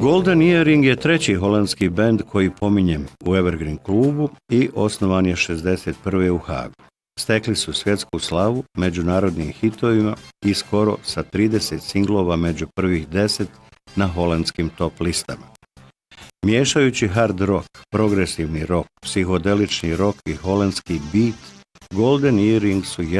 Golden Earring je treći holandski bend koji pominjem u Evergreen klubu i osnovan je 1961. u Hagu. Stekli su svjetsku slavu međunarodnim hitovima i skoro sa 30 singlova među prvih 10 na holandskim top listama. Miješajući hard rock, progresivni rock, psihodelični rock i holandski beat, Golden Earring su